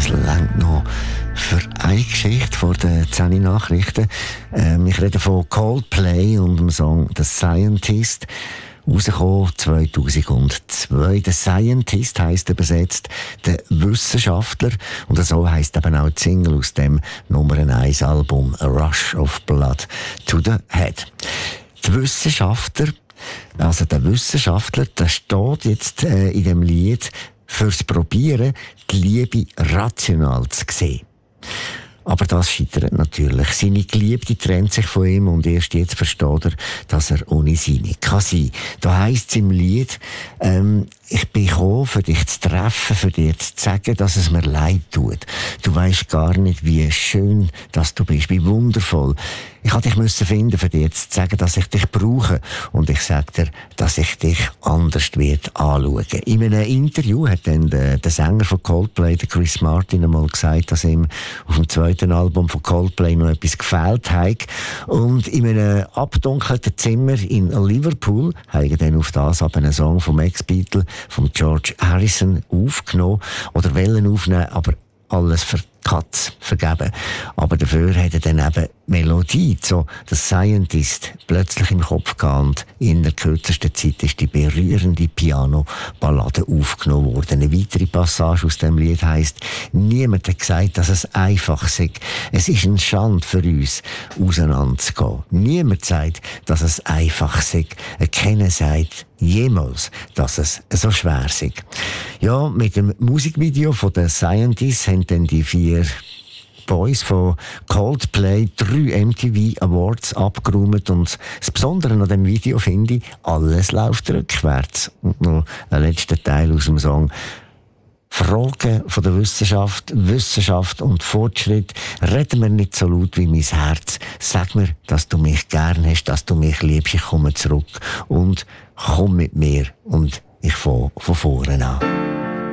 reicht noch für eine Geschichte vor den 10 Nachrichten. Ich rede von Coldplay und dem Song «The Scientist». Rausgekommen 2002. «The Scientist» heisst übersetzt «der Wissenschaftler». Und so heisst eben auch die Single aus dem Nummer 1 Album «A Rush of Blood to the Head». Die Wissenschaftler, also der Wissenschaftler, der steht jetzt in dem Lied fürs Probieren, die Liebe rational zu sehen. Aber das scheitert natürlich. Seine Geliebte trennt sich von ihm und erst jetzt versteht er, dass er ohne sie nicht kann sein. Da heisst es im Lied, ich bin gekommen, für dich zu treffen, für dir zu sagen, dass es mir leid tut. Du weisst gar nicht, wie schön, dass du bist, wie wundervoll. Ich musste dich finden, für dir zu sagen, dass ich dich brauche. Und ich sage dir, dass ich dich anders wird anschauen. In einem Interview hat dann der Sänger von Coldplay, der Chris Martin, einmal gesagt, dass ihm auf dem zweiten Album von Coldplay noch etwas gefehlt hat. Und in einem abdunkelten Zimmer in Liverpool haben dann auf das aber einen Song vom Ex-Beatle, von George Harrison, aufgenommen. Oder wollen aufnehmen, aber alles für die Katz vergeben. Aber dafür hat er dann eben Melodie, so «The Scientist», plötzlich im Kopf gehabt. Und in der kürzesten Zeit ist die berührende Piano-Ballade aufgenommen worden. Eine weitere Passage aus dem Lied heisst: «Niemand hat gesagt, dass es einfach sei. Es ist eine Schande für uns, auseinanderzugehen. Niemand sagt, dass es einfach sei. Keiner sagt jemals, dass es so schwer sei.» Ja, mit dem Musikvideo von «The Scientist» haben dann die 4 Boys von Coldplay 3 MTV Awards abgeräumt. Und das Besondere an dem Video finde ich, alles läuft rückwärts. Und noch ein letzter Teil aus dem Song. Fragen von der Wissenschaft, Wissenschaft und Fortschritt. Reden wir nicht so laut wie mein Herz. Sag mir, dass du mich gern hast, dass du mich liebst. Ich komme zurück und komm mit mir und ich fange von vorne an.